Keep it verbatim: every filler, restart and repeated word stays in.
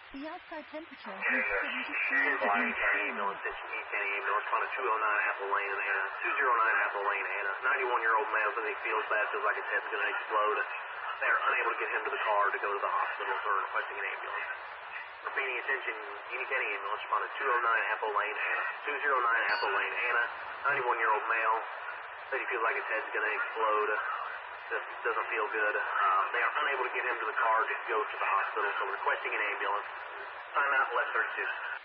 The outside temperature Okay, is uh, seventy-three Hawaii degrees County ambulance, Kitchen Key County ambulance, on a two oh nine Apple Lane in Anna, two oh nine Apple Lane, Anna. ninety-one-year-old male says he feels bad, feels like his head's going to explode. They are unable to get him to the car to go to the hospital, so they're requesting an ambulance. Repeating attention, Union County ambulance, on a two oh nine Apple Lane, Anna. two oh nine Apple Lane, Anna. ninety-one-year-old male says he feels like his head's going to explode. Just doesn't feel good. Uh, they are unable to get him to the car to go to the hospital, so requesting an ambulance. Time out, left thirty-two.